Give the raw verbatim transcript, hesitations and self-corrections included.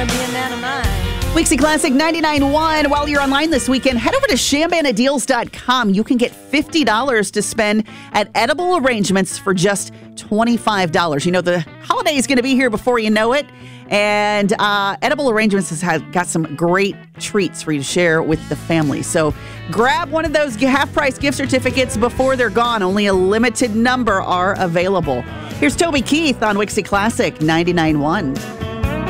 want to be a man of mine. Wixie Classic ninety-nine point one. While you're online this weekend, head over to Shambana Deals dot com. You can get fifty dollars to spend at Edible Arrangements for just twenty-five dollars. You know, the holiday is going to be here before you know it. And uh, Edible Arrangements has had, got some great treats for you to share with the family. So grab one of those half-price gift certificates before they're gone. Only a limited number are available. Here's Toby Keith on Wixie Classic ninety-nine point one.